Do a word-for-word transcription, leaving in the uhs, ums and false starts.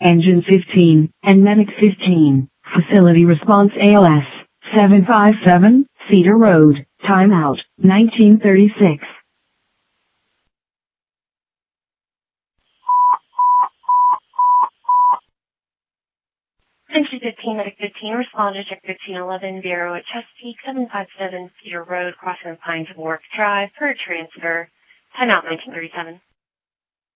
Engine fifteen, and Medic fifteen. Facility response A L S, seven five seven, Cedar Road, timeout, nineteen thirty-six. Engine fifteen, Medic fifteen, respond to check fifteen eleven, Bureau at Chesapeake, seven five seven, Cedar Road, crossing Pine to Warwick Drive, per transfer, timeout nineteen thirty-seven.